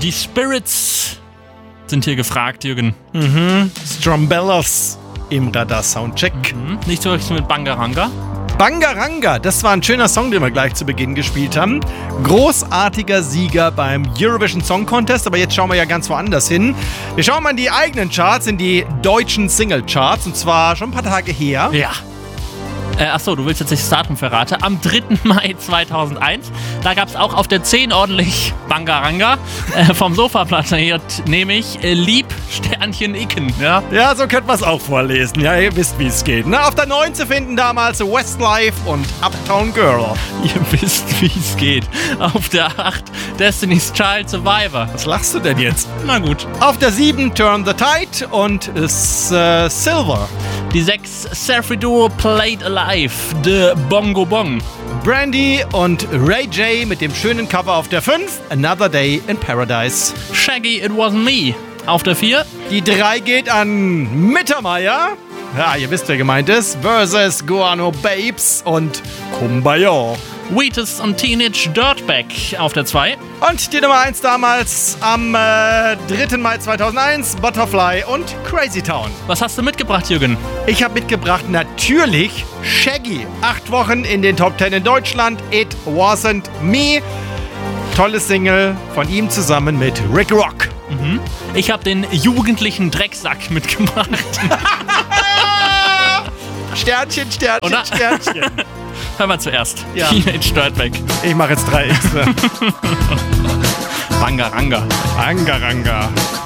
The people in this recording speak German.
Die Spirits sind hier gefragt, Jürgen. Strombellas im Radar-Soundcheck. Nicht zu verwechseln mit Bangaranga. Bangaranga, das war ein schöner Song, den wir gleich zu Beginn gespielt haben. Großartiger Sieger beim Eurovision Song Contest, aber jetzt schauen wir ja ganz woanders hin. Wir schauen mal in die eigenen Charts, in die deutschen Single-Charts, und zwar schon ein paar Tage her. Ja. Achso, du willst jetzt nicht das Datum verraten. Am 3. Mai 2001, da gab es auch auf der 10 ordentlich Bangaranga. Vom Sofa platziert, nämlich Lieb Sternchen Icken. Ja? Ja, so könnte man es auch vorlesen. Ja, ihr wisst, wie es geht. Na, auf der 9 zu finden damals Westlife und Uptown Girl. Ihr wisst, wie es geht. Auf der 8 Destiny's Child Survivor. Was lachst du denn jetzt? Na gut. Auf der 7 Turn the Tide und Silver. Die 6 Surfy Duo Played Alive, The Bongo Bong. Brandy und Ray J mit dem schönen Cover auf der 5, Another Day in Paradise. Shaggy, It Wasn't Me. Auf der 4. Die 3 geht an Mittermeier. Ja, ihr wisst, wer gemeint ist. Versus Guano Babes und Kumbaya. Wheatus und Teenage Dirtbag auf der 2. Und die Nummer 1 damals am 3. Mai 2001, Butterfly und Crazy Town. Was hast du mitgebracht, Jürgen? Ich habe mitgebracht natürlich Shaggy. 8 Wochen in den Top 10 in Deutschland. It Wasn't Me. Tolles Single von ihm zusammen mit Rick Rock. Ich habe den jugendlichen Drecksack mitgebracht. Sternchen, Sternchen, Oder? Sternchen. Hören wir zuerst. Ja. Teenage Dirtbag. Ich mache jetzt 3 X. Bangaranga. Bangaranga.